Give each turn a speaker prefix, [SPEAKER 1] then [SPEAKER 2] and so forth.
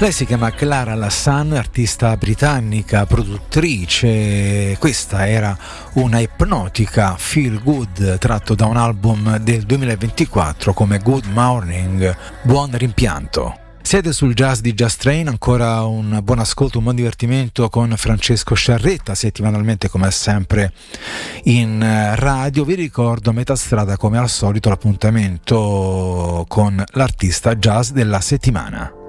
[SPEAKER 1] Lei si chiama Clara Lassan, artista britannica, produttrice. Questa era una ipnotica feel good tratto da un album del 2024 come Good Morning, buon rimpianto. Siete sul Jazz di Jazz Train, ancora un buon ascolto, un buon divertimento con Francesco Sciarretta, settimanalmente come sempre in radio. Vi ricordo a metà strada come al solito l'appuntamento con l'artista jazz della settimana.